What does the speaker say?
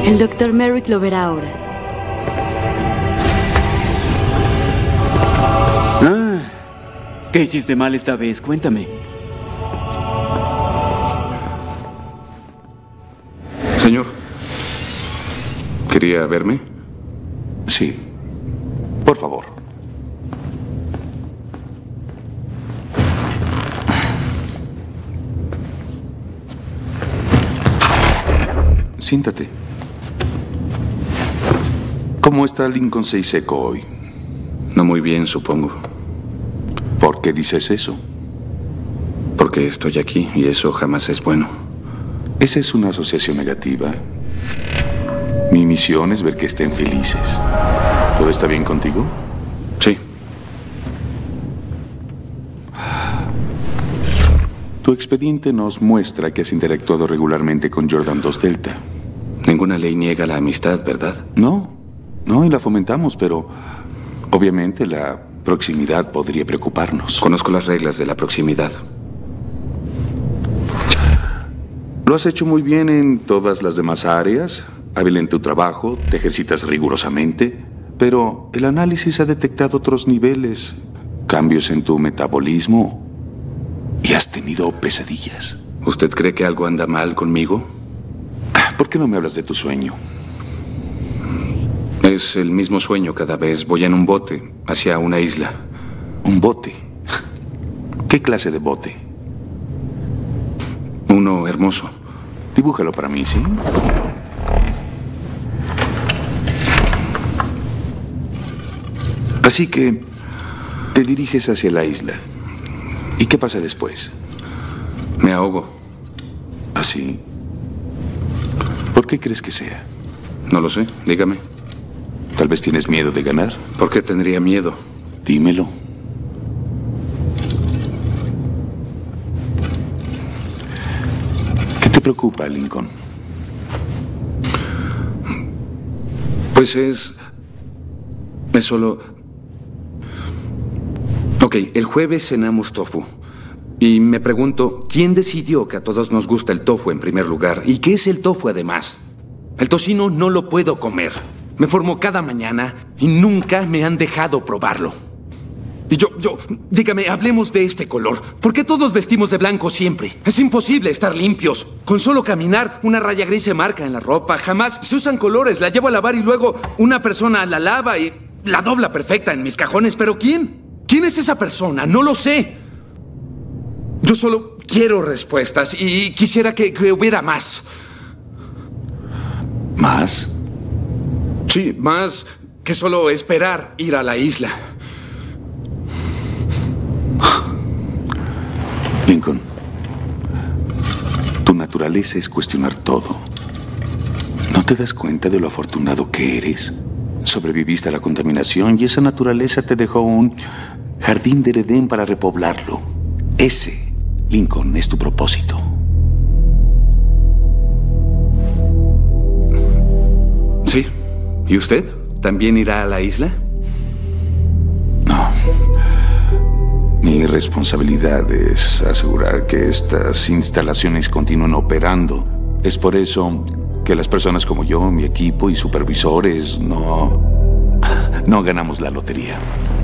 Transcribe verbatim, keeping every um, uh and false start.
El doctor Merrick lo verá ahora. Ah, ¿qué hiciste mal esta vez? Cuéntame. Señor, ¿quería verme? Sí. Por favor. Siéntate. ¿Cómo está Lincoln Seiseco hoy? No muy bien, supongo. ¿Por qué dices eso? Porque estoy aquí y eso jamás es bueno. Esa es una asociación negativa. Mi misión es ver que estén felices. ¿Todo está bien contigo? Sí. Tu expediente nos muestra que has interactuado regularmente con Jordan dos Delta. Ninguna ley niega la amistad, ¿verdad? No, no, y la fomentamos, pero obviamente la proximidad podría preocuparnos. Conozco las reglas de la proximidad. Lo has hecho muy bien en todas las demás áreas, hábil en tu trabajo, te ejercitas rigurosamente, pero el análisis ha detectado otros niveles, cambios en tu metabolismo y has tenido pesadillas. ¿Usted cree que algo anda mal conmigo? ¿Por qué no me hablas de tu sueño? Es el mismo sueño cada vez. Voy en un bote hacia una isla. ¿Un bote? ¿Qué clase de bote? Uno hermoso. Dibújalo para mí, ¿sí? Así que te diriges hacia la isla. ¿Y qué pasa después? Me ahogo. ¿Así? ¿Por qué crees que sea? No lo sé, dígame. Tal vez tienes miedo de ganar. ¿Por qué tendría miedo? Dímelo. ¿Qué te preocupa, Lincoln? Pues es... Es solo... Ok, el jueves cenamos tofu. Y me pregunto, ¿quién decidió que a todos nos gusta el tofu en primer lugar? ¿Y qué es el tofu además? El tocino no lo puedo comer. Me formo cada mañana y nunca me han dejado probarlo. Y yo, yo, dígame, hablemos de este color. ¿Por qué todos vestimos de blanco siempre? Es imposible estar limpios. Con solo caminar, una raya gris se marca en la ropa. Jamás se usan colores. La llevo a lavar y luego una persona la lava y la dobla perfecta en mis cajones. ¿Pero quién? ¿Quién es esa persona? No lo sé. Yo solo quiero respuestas y quisiera que, que hubiera más. ¿Más? Sí, más que solo esperar ir a la isla. Lincoln, tu naturaleza es cuestionar todo. ¿No te das cuenta de lo afortunado que eres? Sobreviviste a la contaminación y esa naturaleza te dejó un jardín del Edén para repoblarlo. Ese, Lincoln, es tu propósito. Sí. ¿Y usted? ¿También irá a la isla? No. Mi responsabilidad es asegurar que estas instalaciones continúen operando. Es por eso que las personas como yo, mi equipo y supervisores no... no ganamos la lotería.